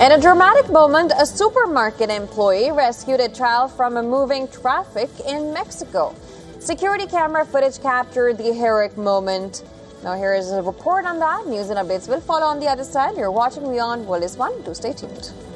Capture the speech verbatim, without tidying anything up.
In a dramatic moment, a supermarket employee rescued a child from a moving traffic in Mexico. Security camera footage captured the heroic moment. Now here is a report on that. News and updates will follow on the other side. You're watching Beyond World is One. Do stay tuned.